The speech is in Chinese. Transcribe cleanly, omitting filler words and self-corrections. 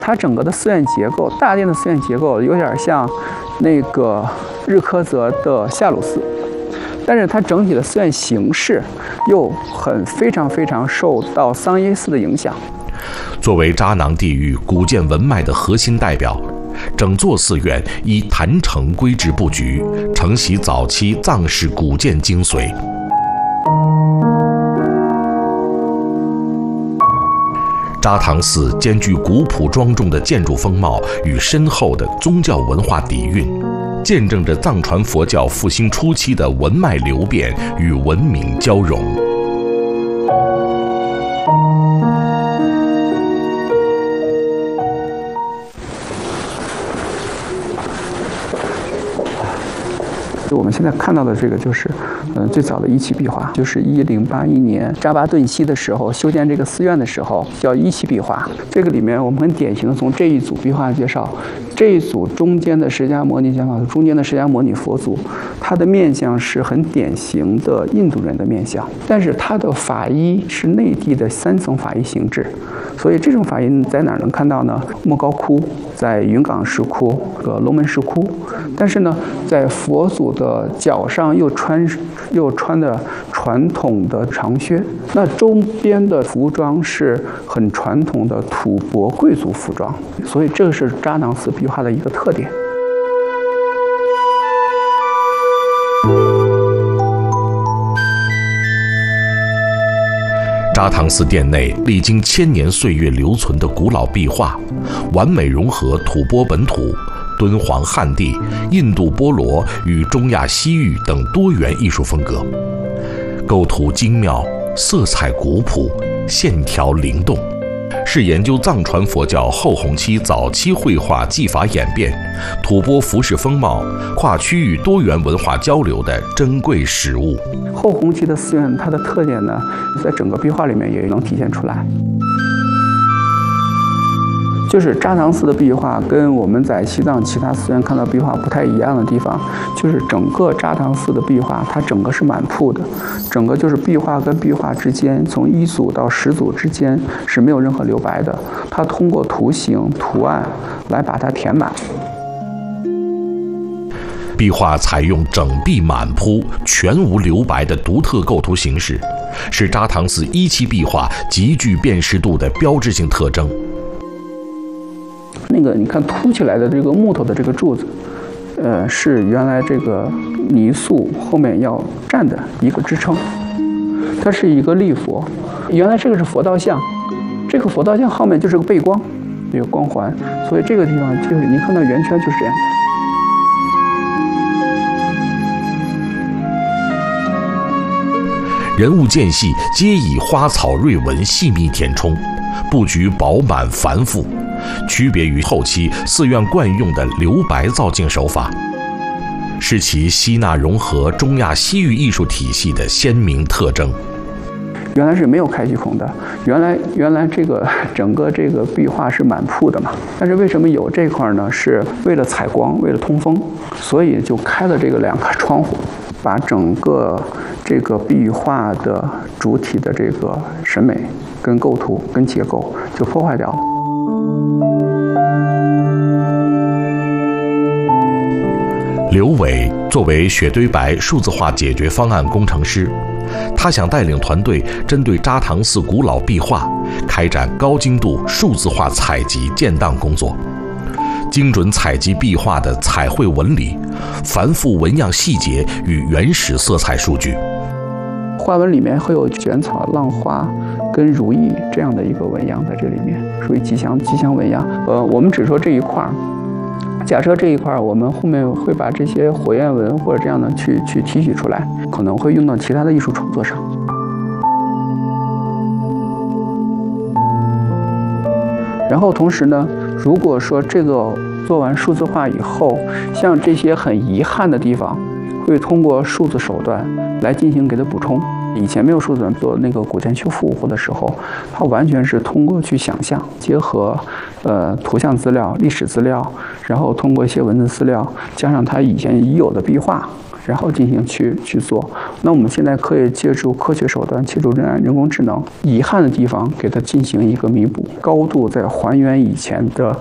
它整个的寺院结构，大殿的寺院结构有点像那个日喀则的夏鲁寺，但是它整体的寺院形式又非常受到桑耶寺的影响。 作为扎囊地域古建文脉的核心代表，整座寺院依坛城规制布局，承袭早期藏式古建精髓。扎堂寺兼具古朴庄重的建筑风貌与深厚的宗教文化底蕴，见证着藏传佛教复兴初期的文脉流变与文明交融。 我们现在看到的这个就是，最早的一期壁画，就是1081年扎巴顿西的时候修建这个寺院的时候，叫一期壁画。这个里面我们很典型的从这一组壁画介绍，这一组中间的释迦牟尼讲法图，中间的释迦牟尼佛祖，它的面相是很典型的印度人的面相，但是它的法衣是内地的3层法衣形制，所以这种法衣在哪儿能看到呢？莫高窟，在云冈石窟和龙门石窟，但是呢，在佛祖的脚上又穿的传统的长靴，那周边的服装是很传统的吐蕃贵族服装，所以这个是扎囊寺壁画的一个特点。 扎堂寺殿内历经1000年岁月留存的古老壁画，完美融合吐蕃本土、敦煌汉地、印度波罗与中亚西域等多元艺术风格，构图精妙，色彩古朴，线条灵动，是研究藏传佛教后弘期早期绘画技法演变、吐蕃服饰风貌、跨区域多元文化交流的珍贵实物。 后弘期的寺院，它的特点呢，在整个壁画里面也能体现出来。就是扎堂寺的壁画跟我们在西藏其他寺院看到壁画不太一样的地方，就是整个扎堂寺的壁画，它整个是满铺的，整个就是壁画跟壁画之间，从1组到10组之间是没有任何留白的，它通过图形、图案来把它填满。 壁画采用整壁满铺、全无留白的独特构图形式，是扎堂寺1期壁画极具辨识度的标志性特征。 那个你看凸起来的这个木头的这个柱子，是原来这个泥塑后面要站的一个支撑，它是一个立佛。原来这个是佛道像，这个佛道像后面就是个背光，一个光环，所以这个地方就是您看到圆圈就是这样的。 人物间隙皆以花草瑞纹细密填充，布局饱满繁复，区别于后期寺院惯用的留白造境手法，是其吸纳融合中亚西域艺术体系的鲜明特征。 原来是没有开虚孔的，原来这个整个这个壁画是满铺的嘛，但是为什么有这块呢？是为了采光，为了通风，所以就开了这个2个窗户，把整个这个壁画的主体的这个审美跟构图跟结构就破坏掉了。 刘伟作为雪堆白数字化解决方案工程师，他想带领团队针对扎堂寺古老壁画开展高精度数字化采集建档工作，精准采集壁画的彩绘纹理、繁复纹样细节与原始色彩数据。 花纹里面会有卷草、浪花跟如意这样的一个纹样在这里面，属于吉祥纹样。我们只说这一块，假设这一块我们后面会把这些火焰纹或者这样的去提取出来，可能会用到其他的艺术创作上。然后同时呢，如果说这个做完数字化以后，像这些很遗憾的地方，会通过数字手段来进行给它补充。以前没有数字做那个古建修复的时候，它完全是通过去想象，结合图像资料、历史资料，然后通过一些文字资料，加上它以前已有的壁画， 然后进行去做。那我们现在可以借助科学手段，借助人工智能，遗憾的地方给它进行一个弥补，高度在还原以前的